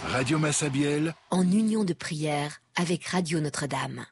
Radio Massabielle, en union de prière avec Radio Notre-Dame.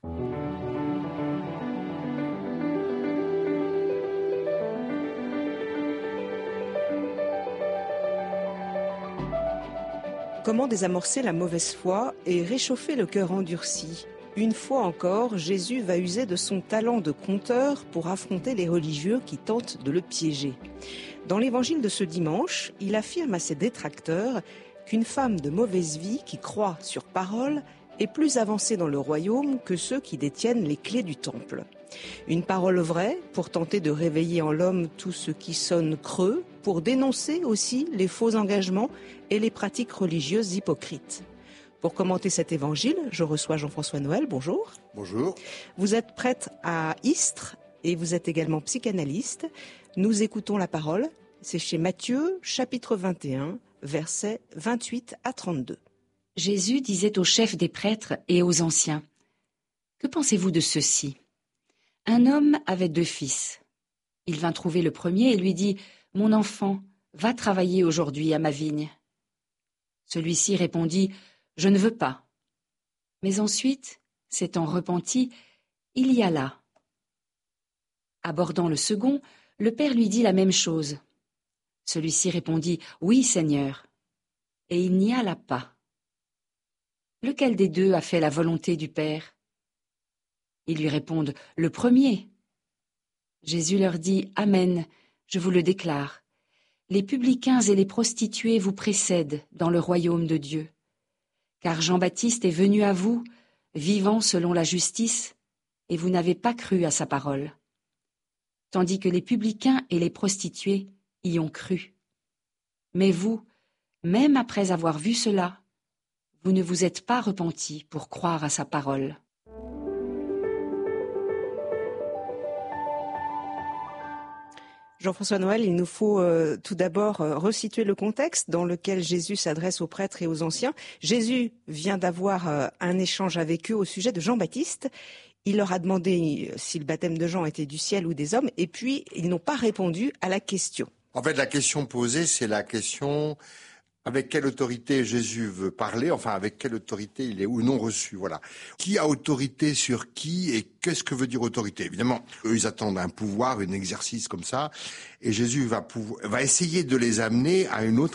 Comment désamorcer la mauvaise foi et réchauffer le cœur endurci ? Une fois encore, Jésus va user de son talent de conteur pour affronter les religieux qui tentent de le piéger. Dans l'évangile de ce dimanche, il affirme à ses détracteurs qu'une femme de mauvaise vie qui croit sur parole est plus avancée dans le royaume que ceux qui détiennent les clés du temple. Une parole vraie pour tenter de réveiller en l'homme tout ce qui sonne creux, pour dénoncer aussi les faux engagements et les pratiques religieuses hypocrites. Pour commenter cet évangile, je reçois Jean-François Noël. Bonjour. Bonjour. Vous êtes prêtre à Istres et vous êtes également psychanalyste. Nous écoutons la parole. C'est chez Matthieu, chapitre 21, versets 28 à 32. Jésus disait aux chefs des prêtres et aux anciens : « Que pensez-vous de ceci ? Un homme avait 2 fils. Il vint trouver le premier et lui dit : « Mon enfant, va travailler aujourd'hui à ma vigne. » Celui-ci répondit : « Je ne veux pas. » Mais ensuite, s'étant repenti, il y alla. Abordant le second, le père lui dit la même chose. Celui-ci répondit : « Oui, Seigneur. » Et il n'y alla pas. Lequel des 2 a fait la volonté du Père ? Ils lui répondent : « Le premier. » Jésus leur dit : « Amen, je vous le déclare. Les publicains et les prostituées vous précèdent dans le royaume de Dieu. Car Jean-Baptiste est venu à vous, vivant selon la justice, et vous n'avez pas cru à sa parole. Tandis que les publicains et les prostituées y ont cru. Mais vous, même après avoir vu cela, vous ne vous êtes pas repentis pour croire à sa parole. » Jean-François Noël, il nous faut tout d'abord resituer le contexte dans lequel Jésus s'adresse aux prêtres et aux anciens. Jésus vient d'avoir un échange avec eux au sujet de Jean-Baptiste. Il leur a demandé si le baptême de Jean était du ciel ou des hommes, et puis ils n'ont pas répondu à la question. En fait, la question posée, c'est la question avec quelle autorité Jésus veut parler, enfin avec quelle autorité il est ou non reçu, voilà. Qui a autorité sur qui et qu'est-ce que veut dire autorité ? Évidemment, eux, ils attendent un pouvoir, un exercice comme ça, et Jésus va essayer de les amener à une autre